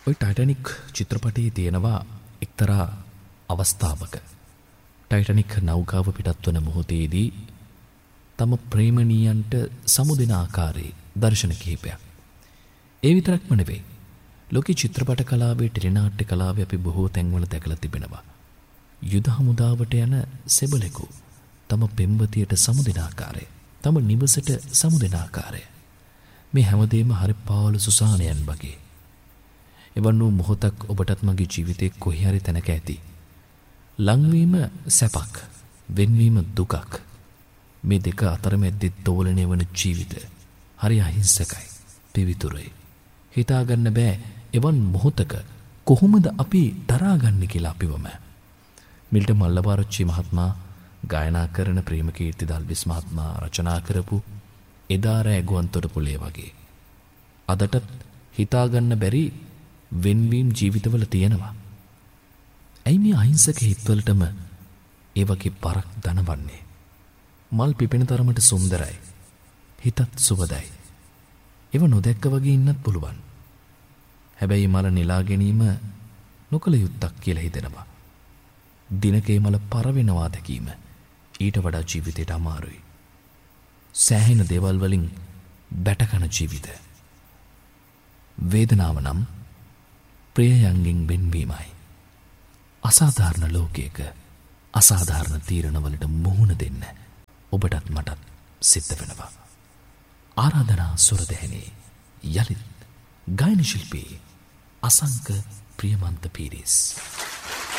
ඔය ටයිටැනික් චිත්‍රපටයේ තියෙනවා එක්තරා අවස්ථාවක ටයිටැනික් නෞකාව පිටත් වන මොහොතේදී තම ප්‍රේමණීයන්ට සමුදෙන ආකාරයේ දර්ශන කිහිපයක්. ඒ විතරක්ම නෙවෙයි. ලෝකේ චිත්‍රපට කලාවේ ටෙලිනාට්‍ය කලාවේ අපි බොහෝ තැන්වල දැකලා තිබෙනවා. යුද හමුදාවට යන සෙබළෙකු තම පෙම්වතියට සමුදෙන ආකාරය, තම නිවසට සමුදෙන ආකාරය. මේ හැමදේම හරි පාළු සුසානයන් වගේ. එවන් වූ මොහොතක් ඔබටත් මගේ ජීවිතේ කොහේ හරි තැනක ඇති. ලංවීම සැපක්, වෙන්වීම දුකක්. මේ දෙක අතරමැද්දේ දෝලණය වන ජීවිත හරි අහිංසකයි, පිවිතුරුයි. හිතා ගන්න බෑ එවන් මොහොතක කොහොමද අපි දරාගන්නේ කියලා අපිවම. මිල්ටන් මල්ලපාරච්චි මහත්මයා ගායනා කරන ප්‍රේමකීර්ති දල්විස් මහත්මයා රචනා කරපු එදා රෑ ගුවන්තොටුපොළේ වගේ අදටත් හිතා ගන්න බැරි වෙන්වීම් ජීවිතවල තියෙනවා. ඇයි මේ අහිංසක හිත්වලටම ඒ වගේ පරක් දනවන්නේ? මල් පිපෙන තරමට සුන්දරයි, හිතත් සුවදයි. ඒව නොදැක්ක වගේ ඉන්නත් පුළුවන්. හැබැයි මල නෙලා ගැනීම නොකළ යුත්තක් කියලා හිතෙනවා. දිනකේ මල පරවෙනවා දැකීම ඊට වඩා ජීවිතයට අමාරුයි. සෑහෙන දේවල් වලින් බැටකන ජීවිත. වේදනාව නම් ප්‍රියයන්ගෙන් වෙන්වීමයි. අසාධාරණ ලෝකයක අසාධාරණ තීරණවලට මුහුණ දෙන්න ඔබටත් මටත් සිද්ධ වෙනවා. ආරාධනා සුරදැහැනේ යලිත් ගායන ශිල්පී අසංක ප්‍රියමන්ත පීරිස්.